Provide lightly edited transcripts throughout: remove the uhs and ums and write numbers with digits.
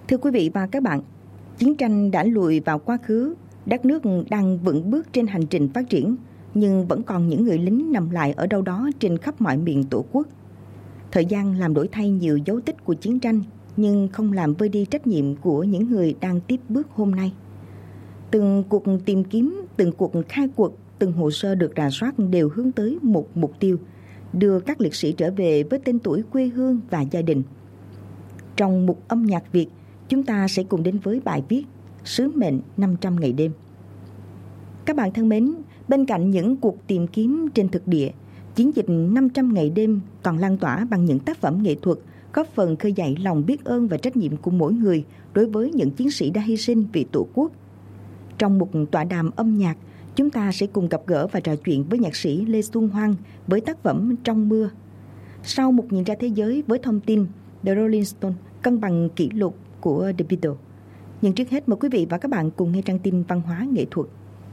Thưa quý vị và các bạn, chiến tranh đã lùi vào quá khứ, đất nước đang vững bước trên hành trình phát triển, nhưng vẫn còn những người lính nằm lại ở đâu đó trên khắp mọi miền Tổ quốc. Thời gian làm đổi thay nhiều dấu tích của chiến tranh, nhưng không làm vơi đi trách nhiệm của những người đang tiếp bước hôm nay. Từng cuộc tìm kiếm, từng cuộc khai cuộc, từng hồ sơ được rà soát đều hướng tới một mục tiêu, đưa các liệt sĩ trở về với tên tuổi quê hương và gia đình. Trong mục âm nhạc Việt, chúng ta sẽ cùng đến với bài viết Sứ mệnh 500 ngày đêm. Các bạn thân mến, bên cạnh những cuộc tìm kiếm trên thực địa, chiến dịch 500 ngày đêm còn lan tỏa bằng những tác phẩm nghệ thuật, góp phần khơi dậy lòng biết ơn và trách nhiệm của mỗi người đối với những chiến sĩ đã hy sinh vì Tổ quốc. Trong một tọa đàm âm nhạc, chúng ta sẽ cùng gặp gỡ và trò chuyện với nhạc sĩ Lê Xuân Hoan với tác phẩm Trong mưa. Sau một nhìn ra thế giới với thông tin The Rolling Stone cân bằng kỷ lục của The Beatles. Nhưng trước hết mời quý vị và các bạn cùng nghe trang tin văn hóa nghệ thuật.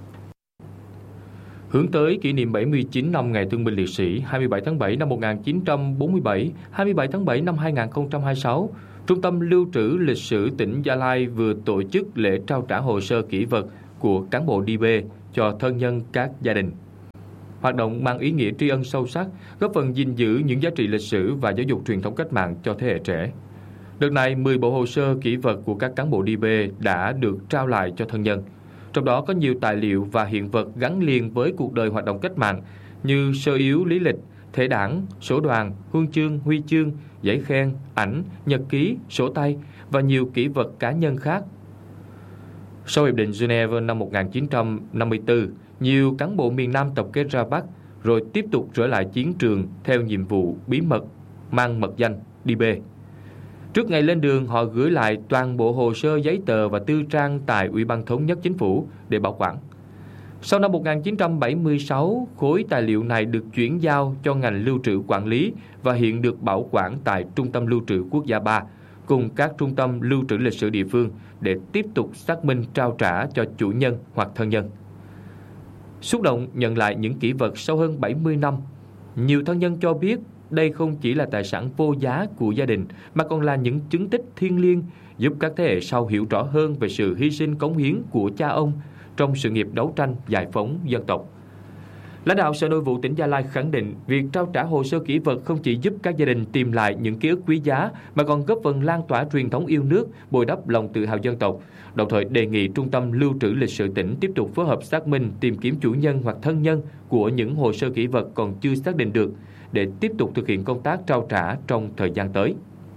Hướng tới kỷ niệm 79 năm Ngày Thương binh Liệt sĩ 27 tháng 7 năm 1947, 27 tháng 7 năm 2026, Trung tâm Lưu trữ Lịch sử tỉnh Gia Lai vừa tổ chức lễ trao trả hồ sơ kỷ vật của cán bộ DB cho thân nhân các gia đình. Hoạt động mang ý nghĩa tri ân sâu sắc, góp phần gìn giữ những giá trị lịch sử và giáo dục truyền thống cách mạng cho thế hệ trẻ. Đợt này, 10 bộ hồ sơ kỷ vật của các cán bộ DB đã được trao lại cho thân nhân. Trong đó có nhiều tài liệu và hiện vật gắn liền với cuộc đời hoạt động cách mạng như sơ yếu lý lịch, thẻ đảng, sổ đoàn, huân chương, huy chương, giấy khen, ảnh, nhật ký, sổ tay và nhiều kỷ vật cá nhân khác. Sau Hiệp định Geneva năm 1954, nhiều cán bộ miền Nam tập kết ra Bắc rồi tiếp tục trở lại chiến trường theo nhiệm vụ bí mật mang mật danh DB. Trước ngày lên đường, họ gửi lại toàn bộ hồ sơ giấy tờ và tư trang tại Ủy ban Thống nhất Chính phủ để bảo quản. Sau năm 1976, khối tài liệu này được chuyển giao cho ngành lưu trữ quản lý và hiện được bảo quản tại Trung tâm Lưu trữ Quốc gia 3 cùng các trung tâm lưu trữ lịch sử địa phương để tiếp tục xác minh trao trả cho chủ nhân hoặc thân nhân. Xúc động nhận lại những kỷ vật sau hơn 70 năm, nhiều thân nhân cho biết đây không chỉ là tài sản vô giá của gia đình mà còn là những chứng tích thiêng liêng giúp các thế hệ sau hiểu rõ hơn về sự hy sinh cống hiến của cha ông trong sự nghiệp đấu tranh giải phóng dân tộc. Lãnh đạo Sở Nội vụ tỉnh Gia Lai khẳng định việc trao trả hồ sơ kỷ vật không chỉ giúp các gia đình tìm lại những ký ức quý giá mà còn góp phần lan tỏa truyền thống yêu nước, bồi đắp lòng tự hào dân tộc. Đồng thời đề nghị Trung tâm Lưu trữ Lịch sử tỉnh tiếp tục phối hợp xác minh tìm kiếm chủ nhân hoặc thân nhân của những hồ sơ kỷ vật còn chưa xác định được để tiếp tục thực hiện công tác trao trả trong thời gian tới.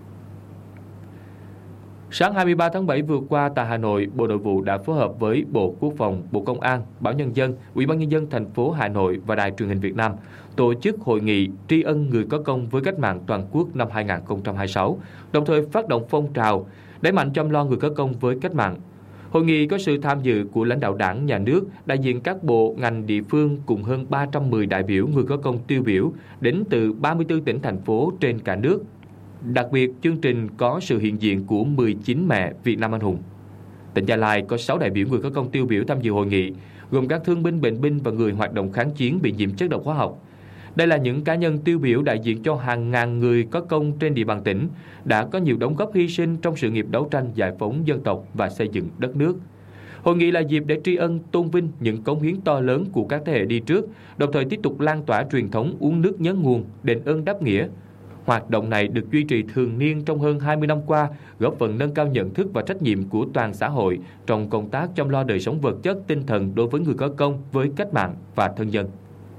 Sáng 23 tháng 7 vừa qua tại Hà Nội, Bộ Nội vụ đã phối hợp với Bộ Quốc phòng, Bộ Công an, Báo Nhân dân, Ủy ban Nhân dân thành phố Hà Nội và Đài Truyền hình Việt Nam tổ chức hội nghị tri ân người có công với cách mạng toàn quốc năm 2026, đồng thời phát động phong trào đẩy mạnh chăm lo người có công với cách mạng. Hội nghị có sự tham dự của lãnh đạo Đảng, Nhà nước, đại diện các bộ, ngành, địa phương cùng hơn 310 đại biểu người có công tiêu biểu đến từ 34 tỉnh, thành phố trên cả nước. Đặc biệt, chương trình có sự hiện diện của 19 mẹ Việt Nam anh hùng. Tỉnh Gia Lai có 6 đại biểu người có công tiêu biểu tham dự hội nghị, gồm các thương binh, bệnh binh và người hoạt động kháng chiến bị nhiễm chất độc hóa học. Đây là những cá nhân tiêu biểu đại diện cho hàng ngàn người có công trên địa bàn tỉnh, đã có nhiều đóng góp hy sinh trong sự nghiệp đấu tranh giải phóng dân tộc và xây dựng đất nước. Hội nghị là dịp để tri ân, tôn vinh những cống hiến to lớn của các thế hệ đi trước, đồng thời tiếp tục lan tỏa truyền thống uống nước nhớ nguồn, đền ơn đáp nghĩa. Hoạt động này được duy trì thường niên trong hơn 20 năm qua, góp phần nâng cao nhận thức và trách nhiệm của toàn xã hội trong công tác chăm lo đời sống vật chất, tinh thần đối với người có công với cách mạng và thân nhân.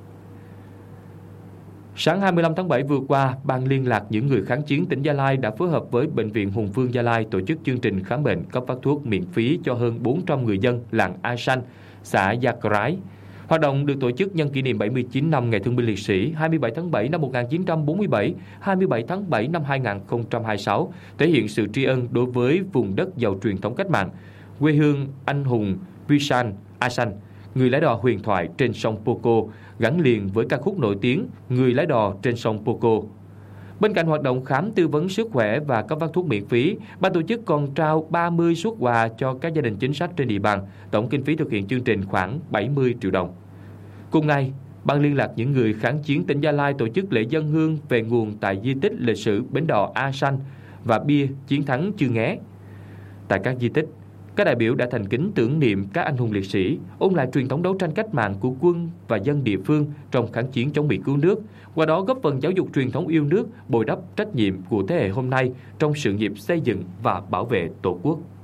Sáng 25 tháng 7 vừa qua, Ban liên lạc những người kháng chiến tỉnh Gia Lai đã phối hợp với Bệnh viện Hùng Vương Gia Lai tổ chức chương trình khám bệnh cấp phát thuốc miễn phí cho hơn 400 người dân làng A Sanh, xã Gia Rái. Hoạt động được tổ chức nhân kỷ niệm 79 năm Ngày Thương binh Liệt sĩ 27 tháng 7 năm 1947, 27 tháng 7 năm 2026, thể hiện sự tri ân đối với vùng đất giàu truyền thống cách mạng, quê hương anh hùng Visan Asan, người lái đò huyền thoại trên sông Poco, gắn liền với ca khúc nổi tiếng Người lái đò trên sông Poco. Bên cạnh hoạt động khám tư vấn sức khỏe và cấp phát thuốc miễn phí, ban tổ chức còn trao 30 suất quà cho các gia đình chính sách trên địa bàn, tổng kinh phí thực hiện chương trình khoảng 70 triệu đồng. Cùng ngày, Ban liên lạc những người kháng chiến tỉnh Gia Lai tổ chức lễ dâng hương về nguồn tại di tích lịch sử bến đò A Sanh và bia chiến thắng Chư Nghé. Tại các di tích, các đại biểu đã thành kính tưởng niệm các anh hùng liệt sĩ, ôn lại truyền thống đấu tranh cách mạng của quân và dân địa phương trong kháng chiến chống Mỹ cứu nước, qua đó góp phần giáo dục truyền thống yêu nước, bồi đắp trách nhiệm của thế hệ hôm nay trong sự nghiệp xây dựng và bảo vệ Tổ quốc.